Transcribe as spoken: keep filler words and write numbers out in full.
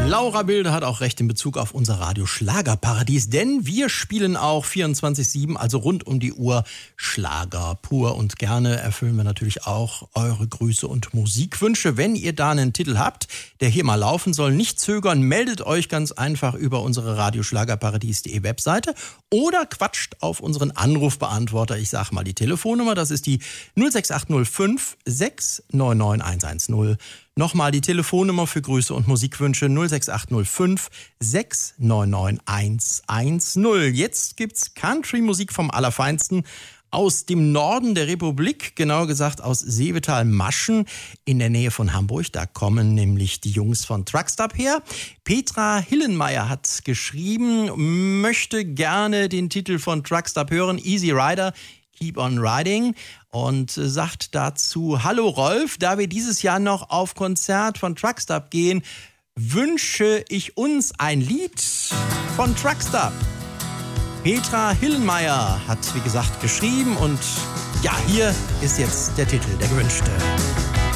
Laura Bilde hat auch recht in Bezug auf unser Radio Schlagerparadies, denn wir spielen auch vierundzwanzig sieben, also rund um die Uhr Schlager pur. Und gerne erfüllen wir natürlich auch eure Grüße und Musikwünsche. Wenn ihr da einen Titel habt, der hier mal laufen soll, nicht zögern, meldet euch ganz einfach über unsere radio schlagerparadies punkt de Webseite oder quatscht auf unseren Anrufbeantworter. Ich sage mal die Telefonnummer, das ist die null sechs acht null fünf sechs neun neun eins eins null. Nochmal die Telefonnummer für Grüße und Musikwünsche null sechs acht null fünf sechs neun neun eins eins null. Jetzt gibt's Country-Musik vom Allerfeinsten aus dem Norden der Republik, genauer gesagt aus Seevetal-Maschen in der Nähe von Hamburg. Da kommen nämlich die Jungs von Truckstop her. Petra Hillenmeier hat geschrieben, möchte gerne den Titel von Truckstop hören, Easy Rider, Keep on Riding, und sagt dazu: Hallo Rolf, da wir dieses Jahr noch auf Konzert von Truckstop gehen, wünsche ich uns ein Lied von Truckstop. Petra Hillenmeier hat, wie gesagt, geschrieben, und ja, hier ist jetzt der Titel, der gewünschte.